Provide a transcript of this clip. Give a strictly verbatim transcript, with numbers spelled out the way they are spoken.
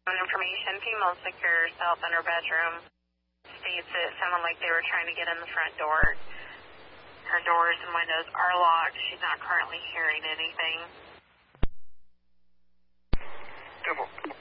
Information, female secure herself in her bedroom. States it sounded like they were trying to get in the front door. Her doors and windows are locked. She's not currently hearing anything. Double.